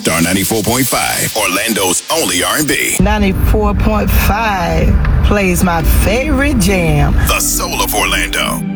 Star 94.5, Orlando's only R&B. 94.5 plays my favorite jam. The Soul of Orlando.